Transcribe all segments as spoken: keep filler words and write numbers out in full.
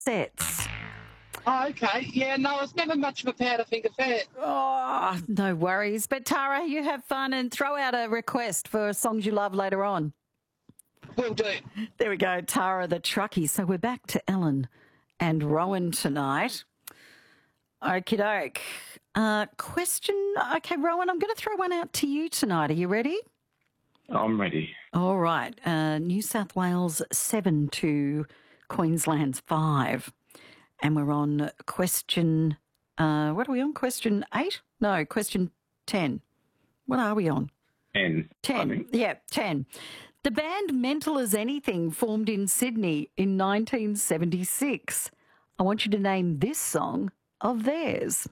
sets. Oh, okay. Yeah, no, I was never much of a Powderfinger fan. Oh, no worries. But Tara, you have fun and throw out a request for songs you love later on. Will do. There we go, Tara the truckie. So we're back to Ellen and Rowan tonight. Okie doke. Uh, question. Okay, Rowan, I'm going to throw one out to you tonight. Are you ready? I'm ready. All right. Uh, New South Wales seven to Queensland's five. And we're on question, uh, what are we on? Question eight? No, question ten. What are we on? Ten. ten. Yeah, ten. The band Mental as Anything formed in Sydney in nineteen seventy-six. I want you to name this song of theirs.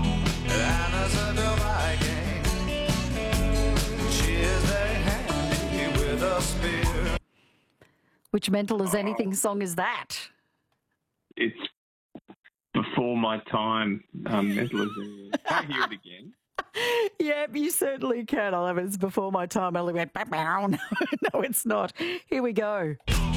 Which Mental as Anything song is that? It's before my time. Um, mental as anything. Can I hear it again? Yep, you certainly can. I love it. It's before my time. I only went, no, no, it's not. Here we go.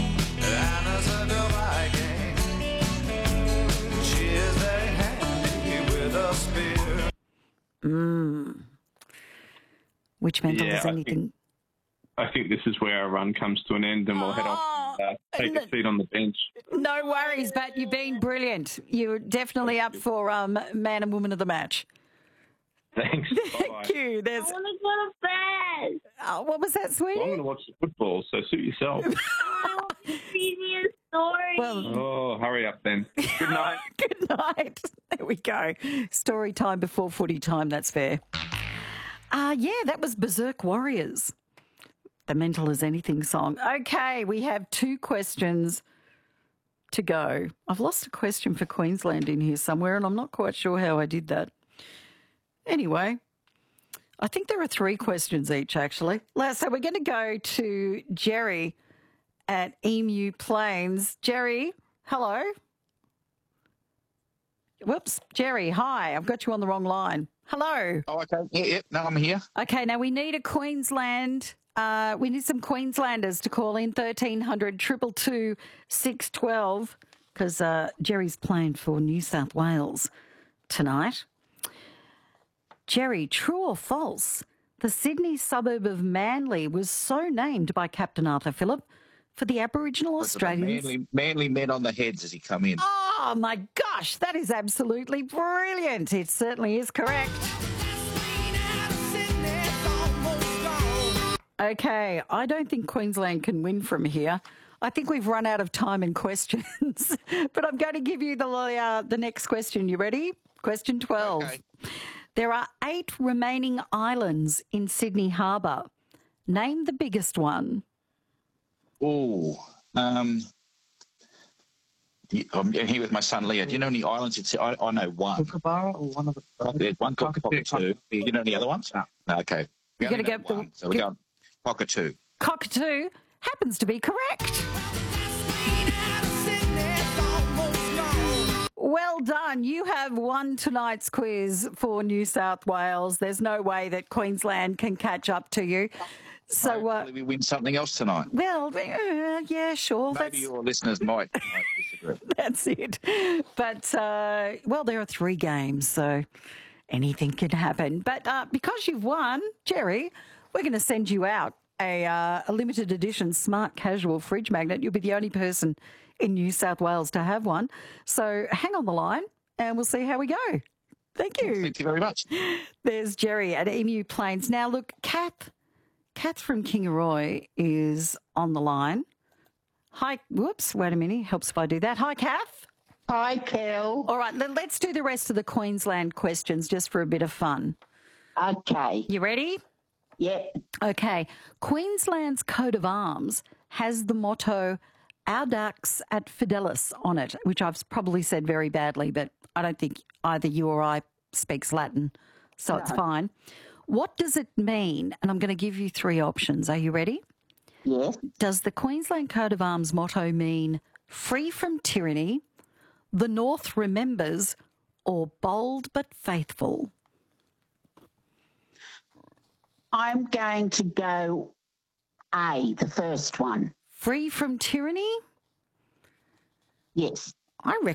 Mm. Which Mental Yeah, as I Anything? think, I think this is where our run comes to an end and we'll head off and uh, take a seat on the bench. No worries, but you've been brilliant. You're definitely up for um, man and woman of the match. Thanks. Thank you. There's... I want to go to bed. Oh, what was that, sweetie? Well, I'm going to watch the football, so suit yourself. I want to see me a story. Well, Oh, hurry up then. Good night. Good night. There we go. Story time before footy time. That's fair. Uh, yeah, that was Berserk Warriors. The Mental as Anything song. Okay, we have two questions to go. I've lost a question for Queensland in here somewhere, and I'm not quite sure how I did that. Anyway, I think there are three questions each, actually. So we're going to go to Jerry at Emu Plains. Jerry, hello. Whoops, Jerry, hi. I've got you on the wrong line. Hello. Oh, okay. Yeah, yeah. No, I'm here. Okay, now we need a Queensland, uh, we need some Queenslanders to call in thirteen hundred, two two two, six one two because uh, Jerry's playing for New South Wales tonight. Jerry, true or false? The Sydney suburb of Manly was so named by Captain Arthur Phillip for the Aboriginal Australians. Manly, manly men on the heads as he come in. Oh, my gosh, that is absolutely brilliant. It certainly is correct. Okay, I don't think Queensland can win from here. I think we've run out of time and questions, but I'm going to give you the uh, the next question. You ready? Question twelve. Okay. There are eight remaining islands in Sydney Harbour. Name the biggest one. Oh, um, yeah, I'm here with my son Leo. Do you know any islands? It's, I, I know one. Kookaburra or one of the... There's one called Cockatoo. Do you know any other ones? No. No, okay. We You're only gonna know go- one, so we're going Cockatoo. Cockatoo happens to be correct. Well done. You have won tonight's quiz for New South Wales. There's no way that Queensland can catch up to you. So, uh, Hopefully we win something else tonight. well, uh, yeah, sure. Maybe That's, your listeners might, might disagree. that's it. But, uh, well, there are three games, so anything can happen. But uh, because you've won, Jerry, we're going to send you out a, uh, a limited edition smart casual fridge magnet. You'll be the only person in New South Wales to have one. So hang on the line and we'll see how we go. Thank you. Thank you very much. There's Jerry at Emu Plains. Now, look, Kath, Kath from Kingaroy is on the line. Hi. Whoops, wait a minute. Helps if I do that. Hi, Kath. Hi, Kel. All right, let- let's do the rest of the Queensland questions just for a bit of fun. Okay. You ready? Yeah. Okay. Queensland's coat of arms has the motto Audax et Fidelis on it, which I've probably said very badly, but I don't think either you or I speaks Latin, so it's fine. What does it mean? And I'm going to give you three options. Are you ready? Yes. Does the Queensland coat of arms motto mean free from tyranny, the North remembers, or bold but faithful? I'm going to go A, the first one. Free from tyranny? Yes. I reckon.